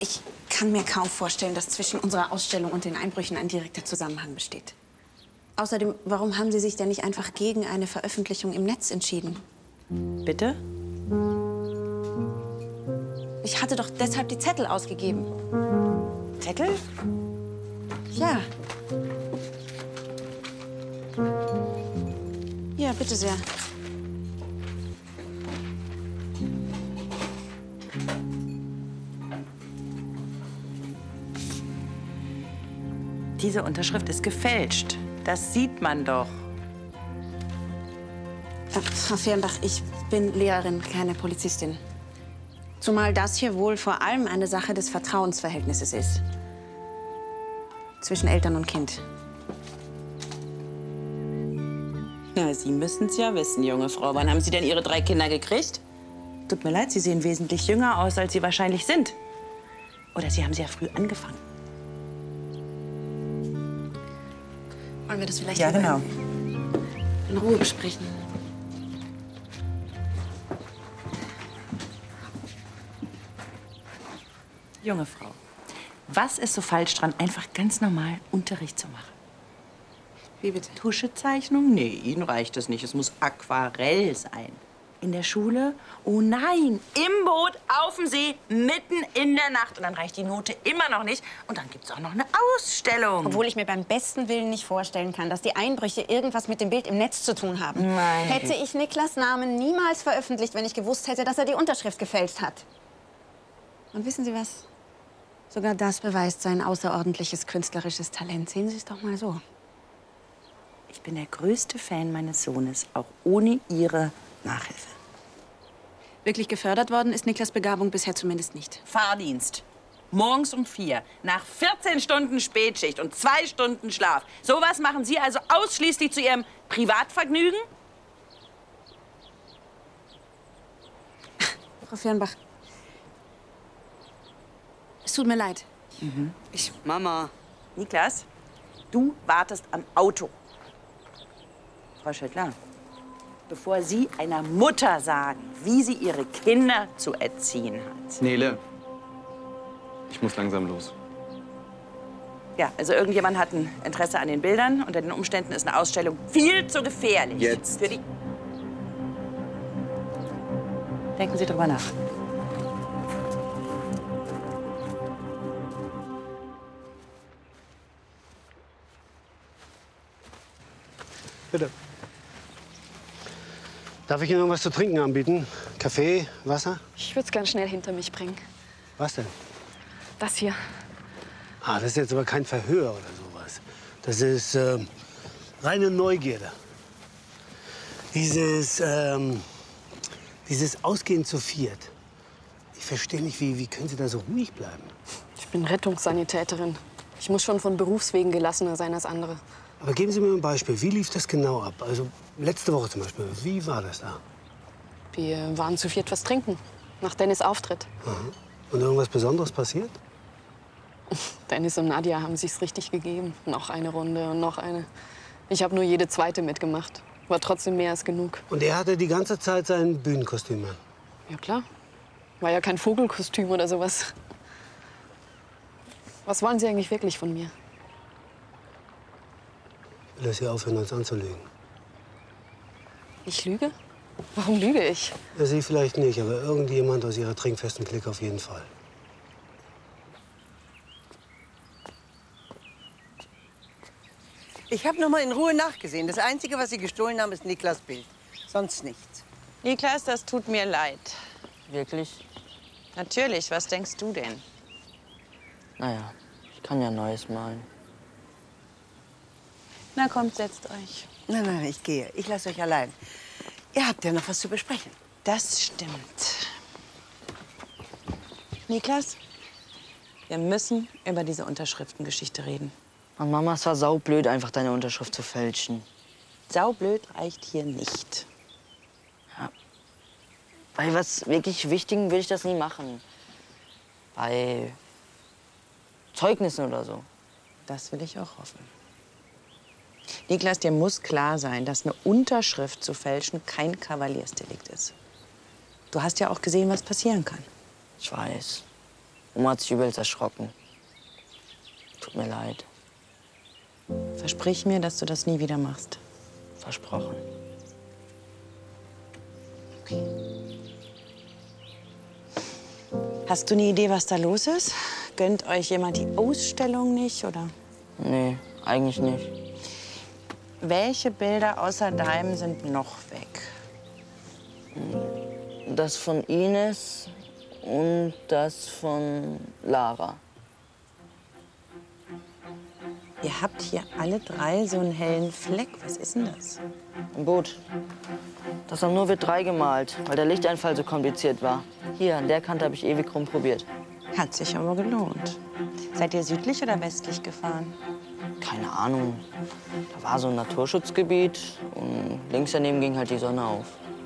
Ich kann mir kaum vorstellen, dass zwischen unserer Ausstellung und den Einbrüchen ein direkter Zusammenhang besteht. Außerdem, warum haben Sie sich denn nicht einfach gegen eine Veröffentlichung im Netz entschieden? Bitte? Ich hatte doch deshalb die Zettel ausgegeben. Zettel? Ja. Ja, bitte sehr. Diese Unterschrift ist gefälscht. Das sieht man doch. Frau Fehrenbach, ich bin Lehrerin, keine Polizistin. Zumal das hier wohl vor allem eine Sache des Vertrauensverhältnisses ist. Zwischen Eltern und Kind. Na, Sie müssen es ja wissen, junge Frau. Wann haben Sie denn Ihre 3 Kinder gekriegt? Tut mir leid, Sie sehen wesentlich jünger aus, als Sie wahrscheinlich sind. Oder Sie haben sehr früh angefangen. Wollen wir das vielleicht Ja, genau. in Ruhe besprechen? Junge Frau, was ist so falsch dran, einfach ganz normal Unterricht zu machen? Wie bitte? Tuschezeichnung? Nee, Ihnen reicht es nicht. Es muss Aquarell sein. In der Schule? Oh nein, im Boot, auf dem See, mitten in der Nacht. Und dann reicht die Note immer noch nicht. Und dann gibt's auch noch eine Ausstellung. Obwohl ich mir beim besten Willen nicht vorstellen kann, dass die Einbrüche irgendwas mit dem Bild im Netz zu tun haben. Hätte ich Niklas Namen niemals veröffentlicht, wenn ich gewusst hätte, dass er die Unterschrift gefälscht hat. Und wissen Sie was? Sogar das beweist sein außerordentliches künstlerisches Talent. Sehen Sie es doch mal so. Ich bin der größte Fan meines Sohnes, auch ohne Ihre Nachhilfe. Wirklich gefördert worden ist Niklas' Begabung bisher zumindest nicht. Fahrdienst. Morgens um 4, nach 14 Stunden Spätschicht und 2 Stunden Schlaf. Sowas machen Sie also ausschließlich zu Ihrem Privatvergnügen? Frau Fehrenbach, es tut mir leid. Mama. Niklas, du wartest am Auto. Frau Schüttler, bevor Sie einer Mutter sagen, wie sie ihre Kinder zu erziehen hat. Nele, ich muss langsam los. Ja, also irgendjemand hat ein Interesse an den Bildern. Unter den Umständen ist eine Ausstellung viel zu gefährlich. Jetzt. Für die... Denken Sie drüber nach. Bitte. Darf ich Ihnen noch was zu trinken anbieten? Kaffee, Wasser? Ich würde es ganz schnell hinter mich bringen. Was denn? Das hier. Ah, das ist jetzt aber kein Verhör oder sowas. Das ist reine Neugierde. Dieses Ausgehen zu viert. Ich verstehe nicht, wie können Sie da so ruhig bleiben? Ich bin Rettungssanitäterin. Ich muss schon von Berufswegen gelassener sein als andere. Aber geben Sie mir ein Beispiel. Wie lief das genau ab? Also letzte Woche zum Beispiel. Wie war das da? Wir waren zu viert was trinken. Nach Dennis' Auftritt. Aha. Und irgendwas Besonderes passiert? Dennis und Nadja haben sich's richtig gegeben. Noch eine Runde und noch eine. Ich habe nur jede zweite mitgemacht. War trotzdem mehr als genug. Und er hatte die ganze Zeit sein Bühnenkostüm an? Ja, klar. War ja kein Vogelkostüm oder sowas. Was wollen Sie eigentlich wirklich von mir? Ich will, dass Sie aufhören, uns anzulügen. Ich lüge? Warum lüge ich? Ja, Sie vielleicht nicht, aber irgendjemand aus Ihrer trinkfesten Clique auf jeden Fall. Ich habe noch mal in Ruhe nachgesehen. Das Einzige, was Sie gestohlen haben, ist Niklas' Bild. Sonst nichts. Niklas, das tut mir leid. Wirklich? Natürlich, was denkst du denn? Naja, ich kann ja Neues malen. Na kommt, setzt euch. Nein, nein, ich gehe. Ich lasse euch allein. Ihr habt ja noch was zu besprechen. Das stimmt. Niklas, wir müssen über diese Unterschriftengeschichte reden. Mann, Mama, es war saublöd, einfach deine Unterschrift zu fälschen. Saublöd reicht hier nicht. Bei was wirklich Wichtigem will ich das nie machen. Bei Zeugnissen oder so. Das will ich auch hoffen. Niklas, dir muss klar sein, dass eine Unterschrift zu fälschen kein Kavaliersdelikt ist. Du hast ja auch gesehen, was passieren kann. Ich weiß. Oma hat sich übelst erschrocken. Tut mir leid. Versprich mir, dass du das nie wieder machst. Versprochen. Okay. Hast du eine Idee, was da los ist? Gönnt euch jemand die Ausstellung nicht, oder? Nee, eigentlich nicht. Welche Bilder außer deinem sind noch weg? Das von Ines und das von Lara. Ihr habt hier alle drei so einen hellen Fleck. Was ist denn das? Ein Boot. Das haben nur wir drei gemalt, weil der Lichteinfall so kompliziert war. Hier, an der Kante habe ich ewig rumprobiert. Hat sich aber gelohnt. Seid ihr südlich oder westlich gefahren? Keine Ahnung. Da war so ein Naturschutzgebiet und links daneben ging halt die Sonne auf.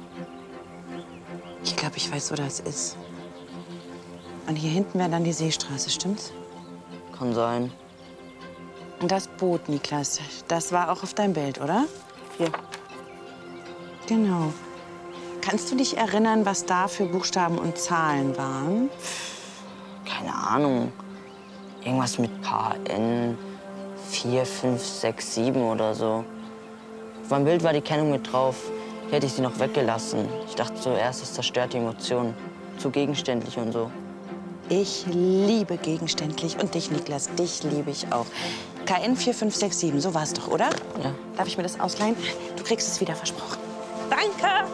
Ich glaube, ich weiß, wo das ist. Und hier hinten wäre dann die Seestraße, stimmt's? Kann sein. Und das Boot, Niklas, das war auch auf deinem Bild, oder? Hier. Genau. Kannst du dich erinnern, was da für Buchstaben und Zahlen waren? Keine Ahnung. Irgendwas mit Paar N 4, 5, 6, 7 oder so. Auf meinem Bild war die Kennung mit drauf. Hier hätte ich sie noch weggelassen. Ich dachte zuerst, es zerstört die Emotionen. Zu gegenständlich und so. Ich liebe gegenständlich. Und dich, Niklas, dich liebe ich auch. KN 4567, so war es doch, oder? Ja. Darf ich mir das ausleihen? Du kriegst es wieder versprochen. Danke!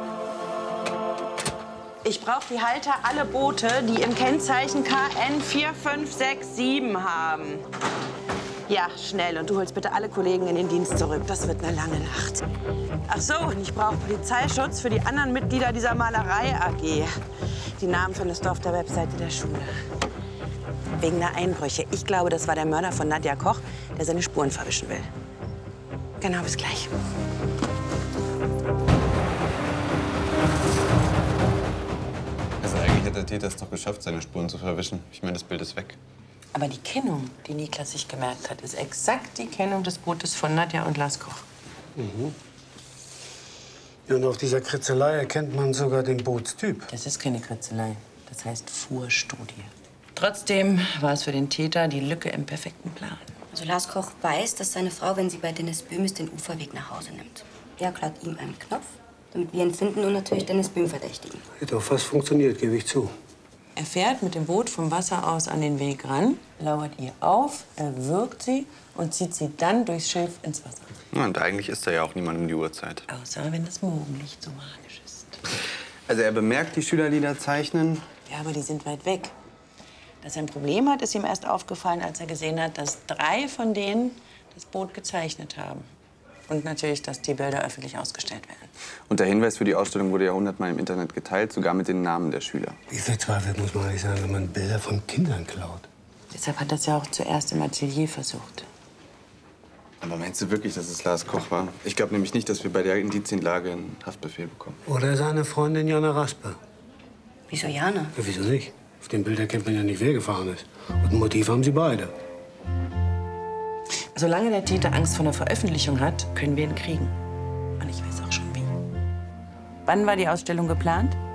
Ich brauche die Halter alle Boote, die im Kennzeichen KN 4567 haben. Ja, schnell. Und du holst bitte alle Kollegen in den Dienst zurück. Das wird eine lange Nacht. Ach so, und ich brauche Polizeischutz für die anderen Mitglieder dieser Malerei AG. Die Namen findest du auf der Webseite der Schule. Wegen der Einbrüche. Ich glaube, das war der Mörder von Nadja Koch, der seine Spuren verwischen will. Genau, bis gleich. Also eigentlich hat der Täter es doch geschafft, seine Spuren zu verwischen. Ich meine, das Bild ist weg. Aber die Kennung, die Niklas sich gemerkt hat, ist exakt die Kennung des Bootes von Nadja und Lars Koch. Mhm. Ja, und auf dieser Kritzelei erkennt man sogar den Bootstyp. Das ist keine Kritzelei. Das heißt Fuhrstudie. Trotzdem war es für den Täter die Lücke im perfekten Plan. Also Lars Koch weiß, dass seine Frau, wenn sie bei Dennis Böhm ist, den Uferweg nach Hause nimmt. Er klaut ihm einen Knopf, damit wir ihn finden und natürlich Dennis Böhm verdächtigen. Hätte auch fast funktioniert, gebe ich zu. Er fährt mit dem Boot vom Wasser aus an den Weg ran, lauert ihr auf, erwürgt sie und zieht sie dann durchs Schilf ins Wasser. Ja, und eigentlich ist da ja auch niemand um die Uhrzeit. Außer wenn das Morgenlicht so magisch ist. Also er bemerkt die Schüler, die da zeichnen. Ja, aber die sind weit weg. Dass er ein Problem hat, ist ihm erst aufgefallen, als er gesehen hat, dass 3 von denen das Boot gezeichnet haben. Und natürlich, dass die Bilder öffentlich ausgestellt werden. Und der Hinweis für die Ausstellung wurde ja 100-mal im Internet geteilt, sogar mit den Namen der Schüler. Wie verzweifelt muss man eigentlich sagen, wenn man Bilder von Kindern klaut? Deshalb hat er es ja auch zuerst im Atelier versucht. Aber meinst du wirklich, dass es Lars Koch war? Ich glaube nämlich nicht, dass wir bei der Indizienlage einen Haftbefehl bekommen. Oder seine Freundin Jana Raspe. Wieso Jana? Ja, wieso nicht? Auf dem Bild erkennt man ja nicht, wer gefahren ist. Und ein Motiv haben sie beide. Solange der Täter Angst vor einer Veröffentlichung hat, können wir ihn kriegen. Und ich weiß auch schon wie. Wann war die Ausstellung geplant?